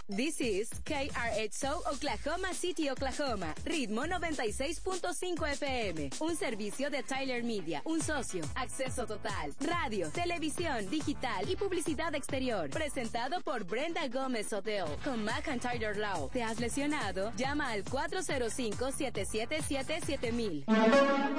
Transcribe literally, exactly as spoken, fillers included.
This is K R H O Oklahoma City, Oklahoma. Ritmo noventa y seis punto cinco F M. Un servicio de Tyler Media. Un socio. Acceso total. Radio, televisión, digital y publicidad exterior. Presentado por Brenda Gómez Hotel. Con McIntyre Law. ¿Te has lesionado? Llama al cuatro cero cinco, siete siete siete, siete mil.